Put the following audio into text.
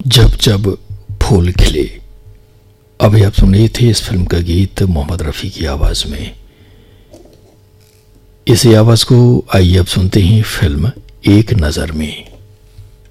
जब जब फूल खिले। अभी आप सुन रहे थे इस फिल्म का गीत मोहम्मद रफ़ी की आवाज़ में। इसी आवाज़ को आइए अब सुनते हैं फिल्म एक नज़र में।